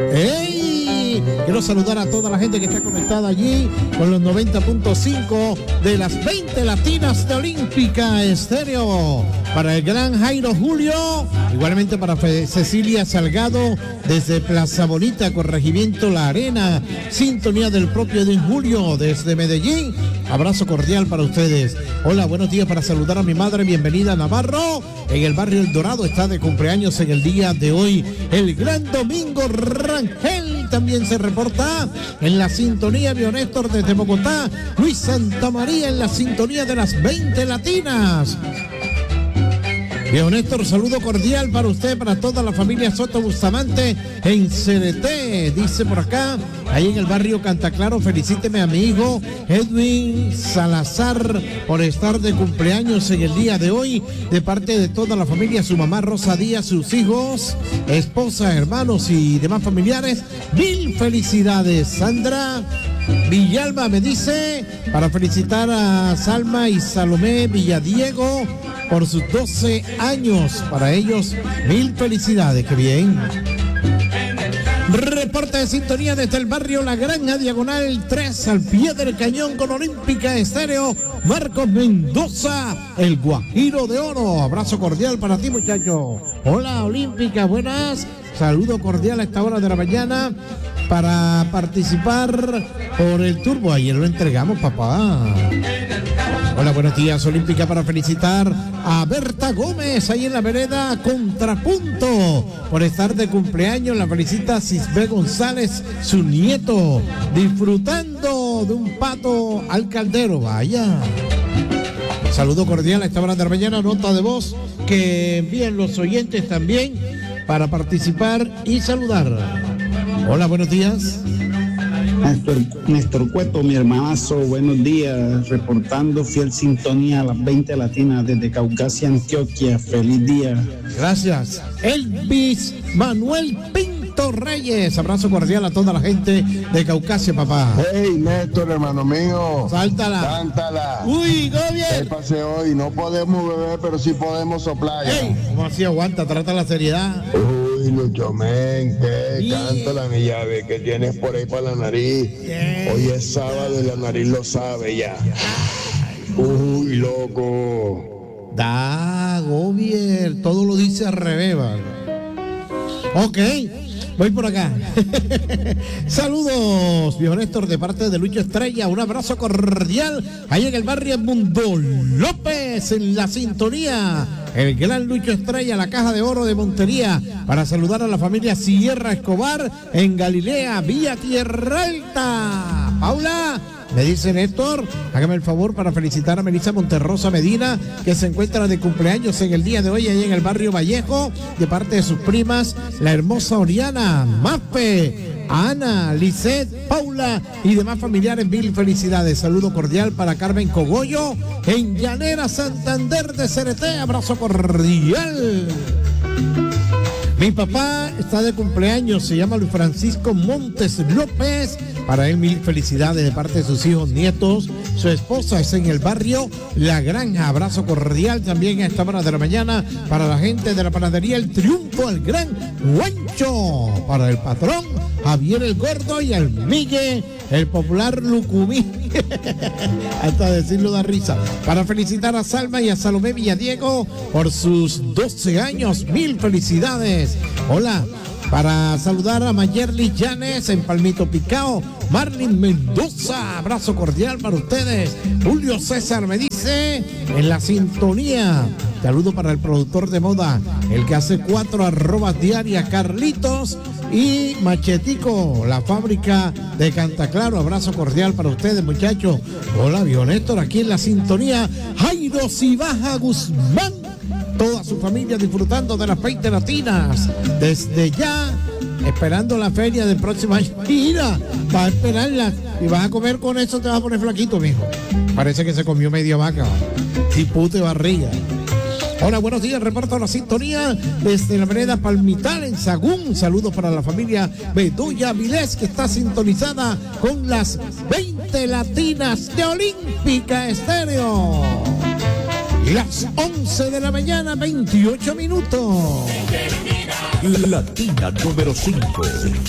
¡Hey! Quiero saludar a toda la gente que está conectada allí con los 90.5 de las 20 latinas de Olímpica Estéreo. Para el gran Jairo Julio, igualmente para Cecilia Salgado desde Plaza Bonita, Corregimiento La Arena, sintonía del propio Edwin Julio desde Medellín. Abrazo cordial para ustedes. Hola, buenos días para saludar a mi madre, bienvenida a Navarro. En el barrio El Dorado está de cumpleaños en el día de hoy el gran Domingo Rangel. También se reporta en la sintonía Bionéstor desde Bogotá. Luis Santamaría en la sintonía de las 20 latinas. Bien, Néstor, saludo cordial para usted, para toda la familia Soto Bustamante en CDT, dice por acá, ahí en el barrio Cantaclaro. Felicíteme a mi hijo Edwin Salazar por estar de cumpleaños en el día de hoy, de parte de toda la familia, su mamá Rosa Díaz, sus hijos, esposa, hermanos y demás familiares. Mil felicidades. Sandra Villalba me dice, para felicitar a Salma y Salomé Villadiego por sus 12 años. Para ellos, mil felicidades. ¡Qué bien! Reporte de sintonía desde el barrio La Granja, diagonal 3, al pie del cañón con Olímpica Estéreo. Marcos Mendoza, el Guajiro de Oro. Abrazo cordial para ti, muchacho. Hola, Olímpica, buenas. Saludo cordial a esta hora de la mañana para participar por el turbo. Ayer lo entregamos, papá. Hola, buenos días, Olímpica, para felicitar a Berta Gómez, ahí en la vereda Contrapunto, por estar de cumpleaños. La felicita Cisbé González, su nieto, disfrutando de un pato al caldero. Vaya. Saludo cordial a esta hora de la mañana, nota de voz que envían los oyentes también para participar y saludar. Hola, buenos días. Néstor Cueto, mi hermanazo, buenos días, reportando fiel sintonía a las 20 latinas desde Caucasia, Antioquia. Feliz día. Gracias. Elvis Manuel Pinto Reyes, abrazo cordial a toda la gente de Caucasia, papá. Hey, Néstor, hermano mío. Sáltala. Cántala. Uy, Gobier. ¿Qué pase hoy? No podemos beber, pero sí podemos soplar. Hey, ¿cómo así? Aguanta, trata la seriedad. Uy, Lucho Men, ¿qué? Sí. Cántala, mi llave, que tienes por ahí para la nariz. Yeah. Hoy es sábado y la nariz lo sabe ya. Uy, loco. Da, Gobier, todo lo dice al revés, ¿vale? Ok. Voy por acá. Saludos, viejo Néstor, de parte de Lucho Estrella. Un abrazo cordial ahí en el barrio Mundo López, en la sintonía. El gran Lucho Estrella, la Caja de Oro de Montería, para saludar a la familia Sierra Escobar en Galilea, vía Tierra Alta. Paula, me dice Néstor, hágame el favor para felicitar a Melissa Monterrosa Medina, que se encuentra de cumpleaños en el día de hoy, ahí en el barrio Vallejo, de parte de sus primas, la hermosa Oriana, Mafe, Ana, Lisette, Paula y demás familiares. Mil felicidades. Saludo cordial para Carmen Cogollo en Llanera, Santander de CRT. Abrazo cordial. Mi papá está de cumpleaños, se llama Luis Francisco Montes López. Para él, mil felicidades de parte de sus hijos, nietos. Su esposa es en el barrio La Granja. Abrazo cordial también a esta hora de la mañana para la gente de la panadería El Triunfo, el gran Huancho. Para el patrón Javier el Gordo y el Migue, el popular Lucumí. Hasta decirlo da risa. Para felicitar a Salma y a Salomé Villadiego por sus 12 años. Mil felicidades. Hola. Para saludar a Mayerly Llanes en Palmito Picao, Marlin Mendoza, abrazo cordial para ustedes. Julio César me dice, en la sintonía, saludo para el productor de moda, el que hace 4 arrobas diarias, Carlitos y Machetico, la fábrica de Cantaclaro. Abrazo cordial para ustedes, muchachos. Hola, viejo Néstor, aquí en la sintonía, Jairo Cibaja Guzmán. Toda su familia disfrutando de las 20 latinas. Desde ya, esperando la feria del próximo año. Mira, vas a esperarla y vas a comer con eso, te vas a poner flaquito, mijo. Parece que se comió media vaca. Y pute barriga. Hola, buenos días, reporto la sintonía desde la vereda Palmital en Sagún. Saludos para la familia Bedoya Vilés, que está sintonizada con las 20 latinas de Olímpica Estéreo. Las 11 de la mañana, 28 minutos. Latina número 5.